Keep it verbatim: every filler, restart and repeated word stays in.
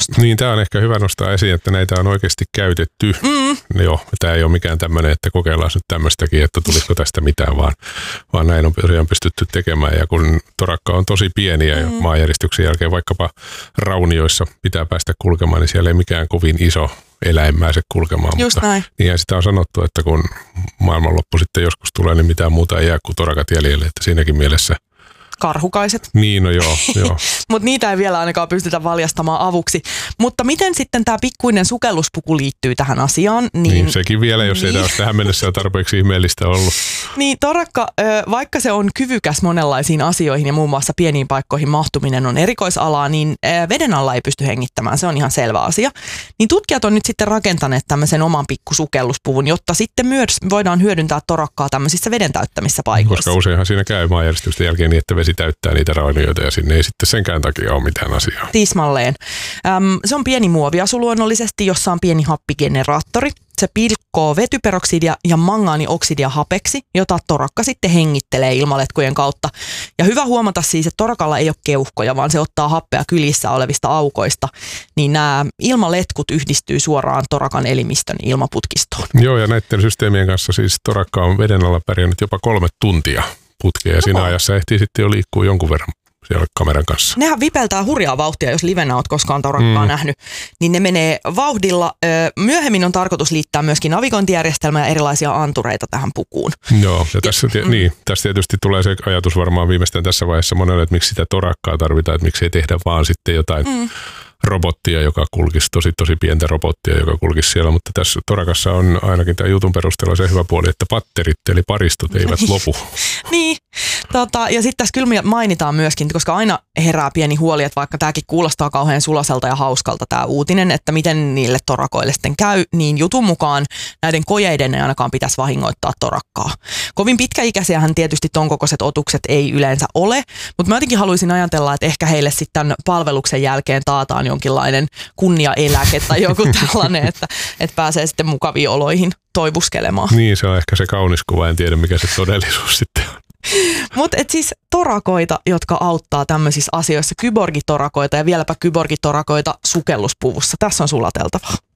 Niin, tämä on ehkä hyvä nostaa esiin, että näitä on oikeasti käytetty. Mm. Joo, tämä ei ole mikään tämmöinen, että kokeillaan nyt tämmöistäkin, että tulisiko tästä mitään, vaan, vaan näin on tosiaan pystytty tekemään. Ja kun torakka on tosi pieni ja mm. maanjäristyksen jälkeen vaikkapa raunioissa pitää päästä kulkemaan, niin siellä ei mikään kovin iso eläin pääse kulkemaan. Just mutta näin. Niinhän sitä on sanottu, että kun maailmanloppu sitten joskus tulee, niin mitään muuta ei jää kuin torakat jäljelle, että siinäkin mielessä karhukaiset. Niin, no joo. joo. Mutta niitä ei vielä ainakaan pystytä valjastamaan avuksi. Mutta miten sitten tämä pikkuinen sukelluspuku liittyy tähän asiaan? Niin, niin sekin vielä, jos niin. ei tämä olisi tähän mennessä jo tarpeeksi ihmeellistä ollut. Niin, torakka, vaikka se on kyvykäs monenlaisiin asioihin ja muun muassa pieniin paikkoihin mahtuminen on erikoisalaa, niin veden alla ei pysty hengittämään. Se on ihan selvä asia. Niin tutkijat on nyt sitten rakentaneet tämmöisen oman pikkusukelluspuvun, jotta sitten myös voidaan hyödyntää torakkaa tämmöisissä veden täyttämissä paikoissa. Koska useinhan siinä käy maanjäristysten jälkeen niin, että vesi täyttää niitä raunioita ja sinne ei sitten senkään takia ole mitään asiaa. Tismalleen. Öm, se on pieni muoviasu luonnollisesti, jossa on pieni happigeneraattori. Se pilkkoo vetyperoksidia ja mangaanioksidia hapeksi, jota torakka sitten hengittelee ilmaletkujen kautta. Ja hyvä huomata siis, että torakalla ei ole keuhkoja, vaan se ottaa happea kylissä olevista aukoista. Niin nämä ilmaletkut yhdistyy suoraan torakan elimistön ilmaputkistoon. Joo, ja näiden systeemien kanssa siis torakka on veden alla pärjännyt jopa kolme tuntia putkea. Ja siinä ajassa ehtii sitten jo liikkua jonkun verran siellä kameran kanssa. Nehän vipeltää hurjaa vauhtia, jos livenä oot koskaan torakkaa mm. nähnyt. Niin ne menee vauhdilla. Myöhemmin on tarkoitus liittää myöskin navigointijärjestelmä ja erilaisia antureita tähän pukuun. Joo, ja tässä, mm. niin, tässä tietysti tulee se ajatus varmaan viimeistään tässä vaiheessa monelle, että miksi sitä torakkaa tarvitaan, että miksi ei tehdä vaan sitten jotain mm. robottia, joka kulkisi, tosi tosi pientä robottia, joka kulkisi siellä, mutta tässä torakassa on ainakin tämän jutun perusteella se hyvä puoli, että patterit eli paristot eivät lopu. Niin, tota, ja sitten tässä kyllä mainitaan myöskin, koska aina herää pieni huoli, että vaikka tämäkin kuulostaa kauhean suloselta ja hauskalta tämä uutinen, että miten niille torakoille sitten käy, niin jutun mukaan näiden kojeiden ei ainakaan pitäisi vahingoittaa torakkaa. Kovin pitkäikäisiähän tietysti ton kokoiset otukset ei yleensä ole, mutta mä jotenkin haluaisin ajatella, että ehkä heille sitten palveluksen jälkeen taataan jonkinlainen kunniaeläke tai joku tällainen, että, että pääsee sitten mukaviin oloihin toivuskelemaan. Niin, se on ehkä se kaunis kuva, en tiedä mikä se todellisuus sitten on. Mutta siis torakoita, jotka auttaa tämmöisissä asioissa, kyborgitorakoita ja vieläpä kyborgitorakoita sukelluspuvussa. Tässä on sulateltavaa.